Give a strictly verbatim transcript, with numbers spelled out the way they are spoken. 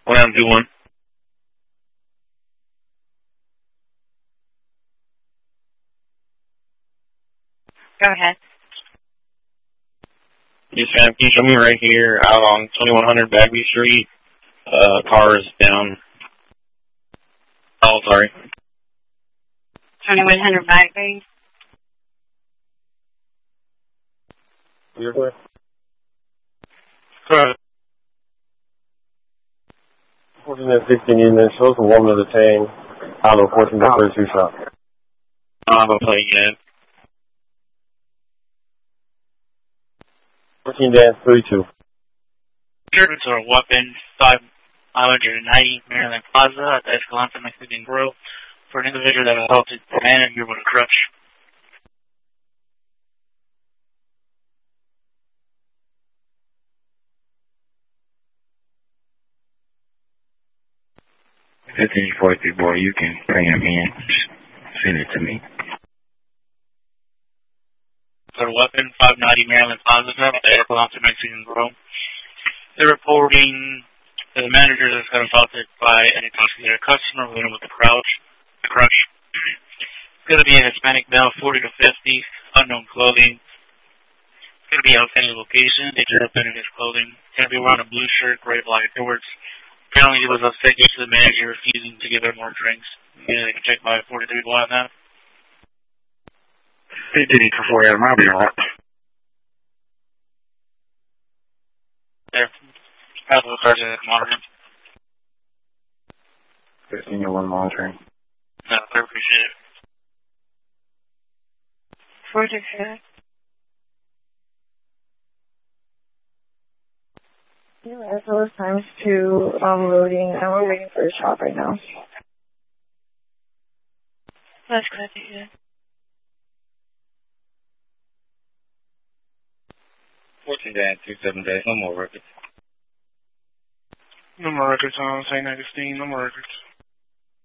Round two one. Go ahead. Yes, ma'am. Can you show me right here out on twenty-one hundred Bagby Street? Uh, car is down. Oh, sorry. twenty-one hundred Bagby. You're clear. Correct. fourteen and sixteen units, shows a woman of the chain. Out of fourteen to thirty-two shot. I don't have a plate yet. fourteen dash thirty-two. Service or weapon five hundred ninety Maryland Plaza at the Escalante Mexican Grill for an individual that assaulted a manager with a crutch. fifteen forty-three, boy, you can bring him in. Send it to me. For weapon five ninety Maryland Plaza at the Escalante Mexican Grill. They're reporting that the manager that's got assaulted by an intoxicated customer with with the crouch, the crutch. It's going to be a Hispanic male, forty to fifty, unknown clothing. It's going to be outside the location. They just in his clothing. It's going to be wearing a blue shirt, gray black shorts. Apparently he was upset due to the manager refusing to give her more drinks. Yeah, they can check my forty-three one on that. They did it for four hours. I'll be alright. There. That's what started at monitoring. fifteen to one monitoring. No, I appreciate it. forty-two. Yeah, so it's times two um, loading, and we're waiting for a shop right now. That's good to hear. fourteen dash two seven dash, no more records. No more records on Saint Augustine, no more records.